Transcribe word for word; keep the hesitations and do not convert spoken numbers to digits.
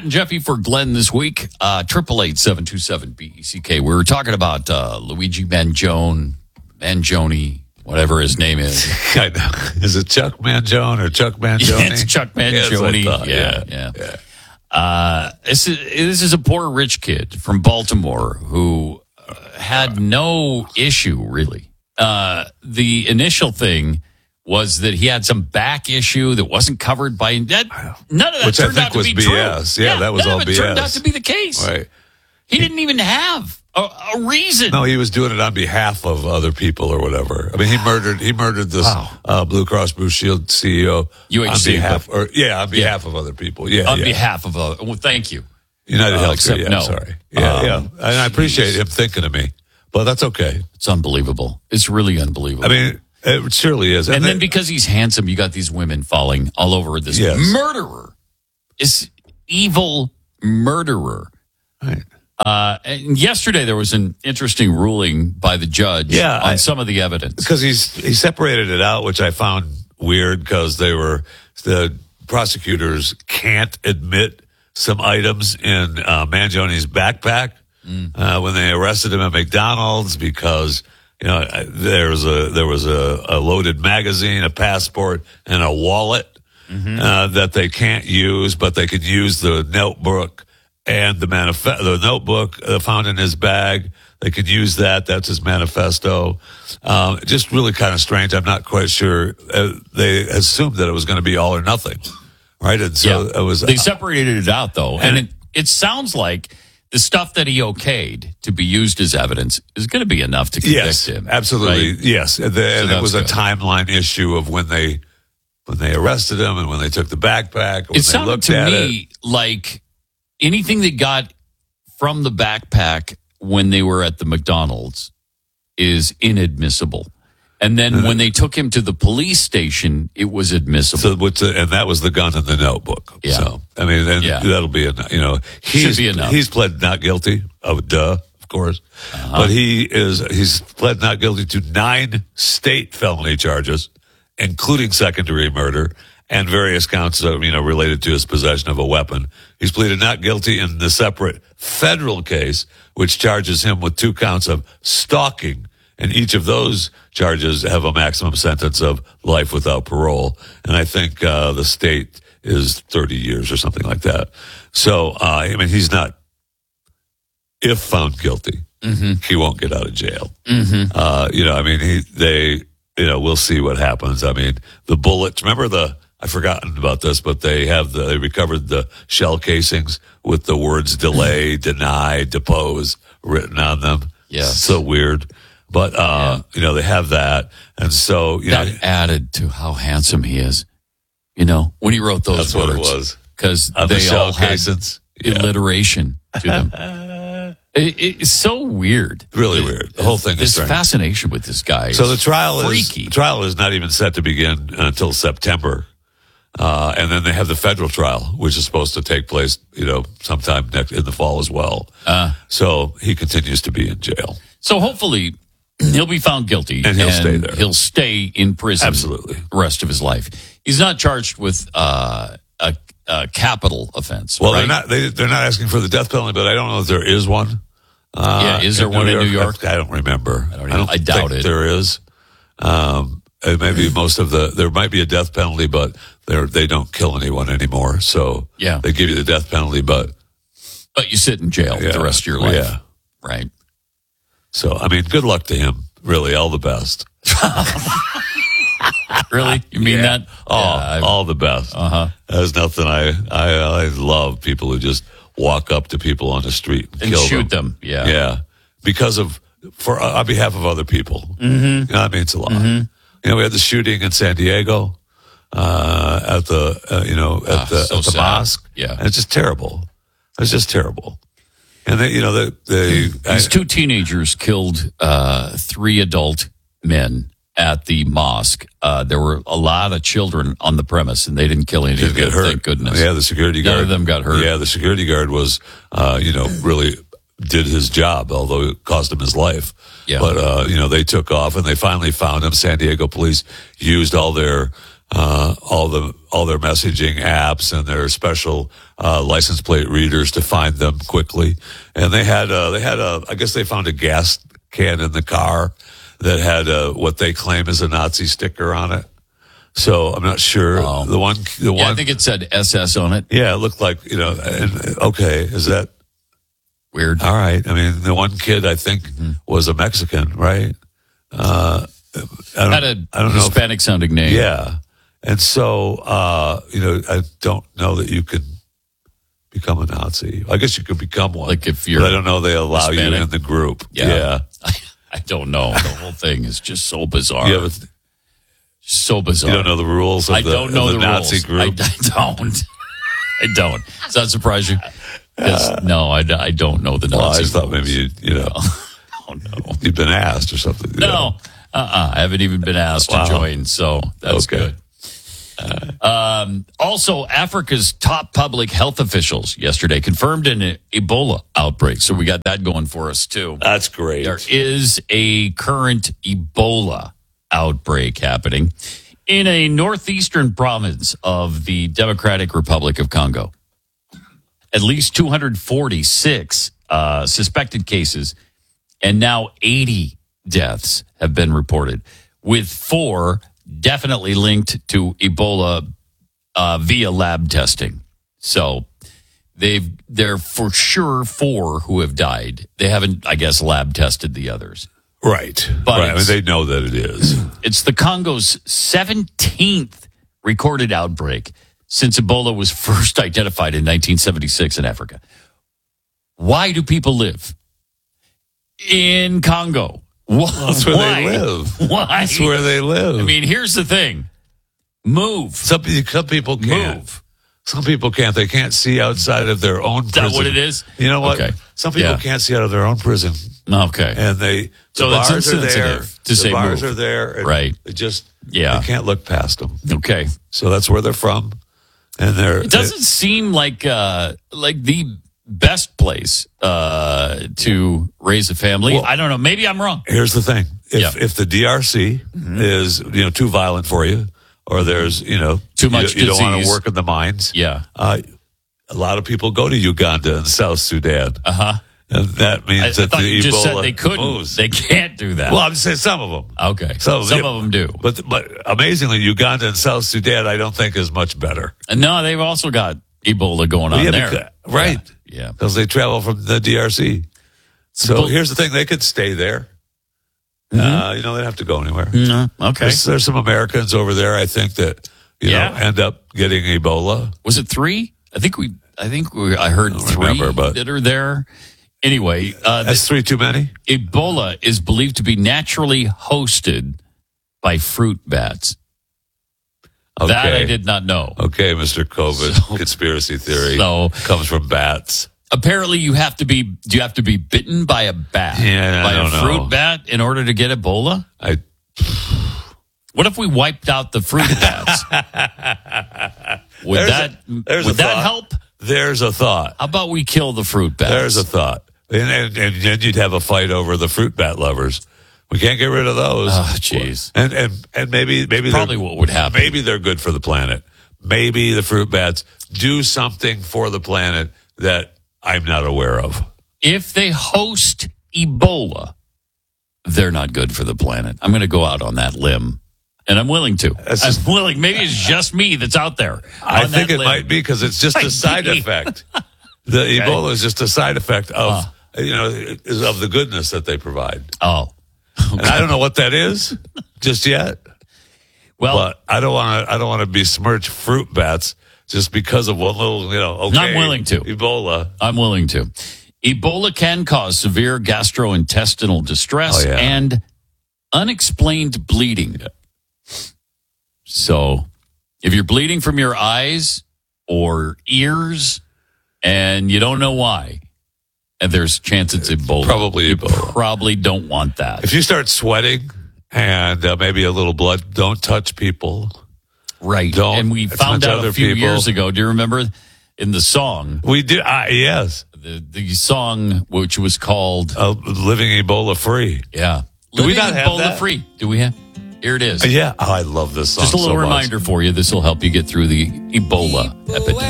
and Jeffy for Glenn this week. Uh, triple eight seven two seven B E C K. We were talking about uh, Luigi Mangione, Mangione, whatever his name is. I know. Is it Chuck Mangione or Chuck Mangione? It's Chuck Mangione. Yeah, thought, yeah, yeah. yeah. yeah. Uh, this is this is a poor rich kid from Baltimore who uh, had no issue really. Uh, the initial thing was that he had some back issue that wasn't covered by that. None of that Which turned I think out to was be B S. true. Yeah, that was none all of it B S. Turned out to be the case. Right. He didn't even have a, a reason. No, he was doing it on behalf of other people or whatever. I mean, he murdered he murdered this Wow. uh, Blue Cross Blue Shield C E O U H C, on behalf, but- or yeah, on behalf of other people. Yeah, on yeah. behalf of a well, thank you. United Uh, Healthcare. except Yeah, no. sorry. Yeah, Um, yeah. And I appreciate him thinking of me, but that's okay. It's unbelievable. It's really unbelievable. I mean, it surely is. and And, then then, because he's handsome, you got these women falling all over this Yes. murderer, this evil murderer. right. Uh, and yesterday there was an interesting ruling by the judge Yeah, on I- some of the evidence. because he's he separated it out, which I found weird because they were the prosecutors can't admit some items in uh, Mangione's backpack Mm. uh, when they arrested him at McDonald's because you know I- there was a there was a, a loaded magazine, a passport, and a wallet Mm-hmm. uh, that they can't use, but they could use the notebook and the manifest the notebook uh, found in his bag. They could use that. That's his manifesto. Um, just really kind of strange. I'm not quite sure. Uh, they assumed that it was going to be all or nothing, right? And so Yeah. it was. They separated it out though, and, And- it, it sounds like the stuff that he okayed to be used as evidence is going to be enough to convict yes, him. absolutely, right? yes. And, the, and it that's was a good. timeline issue of when they when they arrested him and when they took the backpack. When It they sounded looked to at me like anything that got from the backpack when they were at the McDonald's is inadmissible. And then when they took him to the police station, it was admissible. So what's the, and that was the gun in the notebook. Yeah. So I mean, then Yeah. that'll be enough. You know, he's be enough. he's pled not guilty. Oh, duh, of course. Uh-huh. But he is he's pled not guilty to nine state felony charges, including second degree murder and various counts of you know related to his possession of a weapon. He's pleaded not guilty in the separate federal case, which charges him with two counts of stalking. And each of those charges have a maximum sentence of life without parole. And I think uh, the state is thirty years or something like that. So, uh, I mean, he's not, if found guilty, Mm-hmm. he won't get out of jail. Mm-hmm. Uh, you know, I mean, he, they, you know, we'll see what happens. I mean, the bullets, remember the, I've forgotten about this, but they have the, they recovered the shell casings with the words delay, deny, depose written on them. Yes. So weird. But, uh, you know, they have that. And so, you that know, added to how handsome he is. You know, when he wrote those that's words. what it was. Because On the they shell all had casings. Yeah. alliteration to them. it, it's so weird. Really weird. The whole thing is This strange. fascination with this guy. So is the trial is freaky. the trial is not even set to begin until September, uh, and then they have the federal trial, which is supposed to take place, you know, sometime next in the fall as well. Uh, So he continues to be in jail. So hopefully he'll be found guilty And he'll stay there. He'll stay in prison Absolutely. the rest of his life. He's not charged with uh, a, a capital offense. Well, right? they're not they, they're not asking for the death penalty, but I don't know if there is one. Uh, Yeah, is there one in New York? I don't remember. I don't even- I doubt think it. There is. Um, and maybe most of the there might be a death penalty, but they they don't kill anyone anymore. So Yeah. they give you the death penalty, but But you sit in jail yeah, the rest of your life. Yeah. Right. So I mean, good luck to him. Really, all the best. Really? You mean Yeah. that? All, Yeah, I- all the best. Uh-huh. There's nothing I, I I love people who just walk up to people on the street and, And kill shoot them. Yeah. Yeah, because of for on behalf of other people. Mm-hmm. You know, that means a lot. Mm-hmm. You know, we had the shooting in San Diego uh, at the uh, you know at Ah, the, so at the sad. mosque. Yeah. and it's just terrible. It's just terrible. And they, you know, they, they These I- two teenagers killed uh, three adult men at the mosque. Uh, there were a lot of children on the premise, and they didn't kill any didn't of them. get hurt. Thank goodness. Yeah, the security None guard. of them got hurt. Yeah, the security guard was, uh, you know, really did his job, although it cost him his life. Yeah. But, uh, you know, they took off and they finally found him. San Diego police used all their uh, all the all their messaging apps and their special uh, license plate readers to find them quickly. And they had uh, they had a I guess they found a gas can in the car that had uh, what they claim is a Nazi sticker on it. So I'm not sure. Oh. The one, the Yeah, one, I think it said S S on it. yeah, it looked like, you know. And, okay, is that Weird. all right? I mean, the one kid I think mm-hmm. was a Mexican, right? Uh, I don't, Had a I don't know. Hispanic sounding name. Yeah. And so, uh, you know, I don't know that you can become a Nazi. I guess you could become one. Like if you're but I don't know they allow Hispanic. you in the group. Yeah. Yeah. I, I don't know. The whole thing is just so bizarre. Yeah, but So bizarre. you don't know the rules of I the, don't know of the, the, Nazi rules. group? I, I don't. I don't. Does that surprise you? 'Cause, no, I, I don't know the Nazi Well, I just thought rules. maybe you, you know, Oh, no. you've been asked or something. you know. No. Uh-uh. I haven't even been asked Wow. to join, so that's Okay. good. Um, also, Africa's top public health officials yesterday confirmed an Ebola outbreak. So we got that going for us, too. That's great. There is a current Ebola outbreak happening in a northeastern province of the Democratic Republic of Congo. At least two hundred forty-six uh, suspected cases, and now eighty deaths have been reported, with four definitely linked to Ebola uh, via lab testing. So they've they're for sure four who have died. They haven't, I guess, lab tested the others. Right. But right. I mean, it's- they know that it is. It's the Congo's seventeenth recorded outbreak since Ebola was first identified in nineteen seventy-six in Africa. Why do people live in Congo? Why? That's where they live. Why? That's where they live. I mean, here's the thing. Move. some, some people can't. Move. Some people can't. They can't see outside of their own prison. Is that what it is? You know what? Okay. Some people Yeah. can't see out of their own prison. Okay. And they, the So that's bars are there. insensitive to the say bars move. are there. And Right. They just, Yeah. they can't look past them. Okay. So that's where they're from. And they're, It doesn't seem like uh, like the best place uh, to raise a family. Well- I don't know. Maybe I'm wrong. here's the thing. If, Yeah. if the D R C Mm-hmm. is, you know, too violent for you, or there's, you know, Too much you, you don't want disease. to work in the mines. Yeah. Uh, a lot of people go to Uganda and South Sudan. Uh huh. And that I, means I that thought the you just said Ebola they couldn't. moves. They can't do that. Well, I'm just saying some of them. okay. Some, Some of them do. But but amazingly, Uganda and South Sudan, I don't think is much better. And no, they've also got Ebola going on Yeah, there. because- right. Yeah. Because they travel from the D R C. So Well- here's the thing: they could stay there. Uh, you know, they don't have to go anywhere. No. Okay. There's, there's some Americans over there, I think, that you Yeah. know end up getting Ebola. Was it three? I think we. I think we. I heard three remember, but- that are there. Anyway, uh, the, That's three too many. Ebola is believed to be naturally hosted by fruit bats. Okay. That I did not know. Okay, Mister COVID, So- conspiracy theory So- comes from bats. Apparently, you have to be. Do you have to be bitten by a bat? Yeah, I by don't a know. fruit bat in order to get Ebola? I What if we wiped out the fruit bats? would There's that a- there's would a that thought. help? there's a thought. How about we kill the fruit bats? There's a thought. And, and, and then you'd have a fight over the fruit bat lovers. We can't get rid of those. Oh, jeez. And and and maybe maybe Probably they're- what would happen. Maybe they're good for the planet. Maybe the fruit bats do something for the planet that I'm not aware of. If they host Ebola, they're not good for the planet. I'm going to go out on that limb, and I'm willing to. That's I'm just- willing. Maybe it's just me that's out there. I on think that it limb. might be because it's just Might a side be. effect. The Ebola is just a side effect of you know is of the goodness that they provide. Oh, And I don't know what that is just yet. well, But I don't want to. I don't want to besmirch fruit bats just because of one little, you know. Okay, I'm willing to. Ebola. I'm willing to. Ebola can cause severe gastrointestinal distress Oh, yeah. and unexplained bleeding. So, if you're bleeding from your eyes or ears and you don't know why, and there's chance it's Ebola, Probably you Ebola. probably don't want that. If you start sweating and uh, maybe a little blood, don't touch people. Right. Don't And we found touch out a other few people. years ago. Do you remember in the song, We do. Uh, yes, the, the song which was called, uh, living Ebola free. yeah. Do we Living not have Ebola that? free? Do we have? Here it is. Yeah, oh, I love this song. Just a little so much. reminder for you. This will help you get through the Ebola epidemic.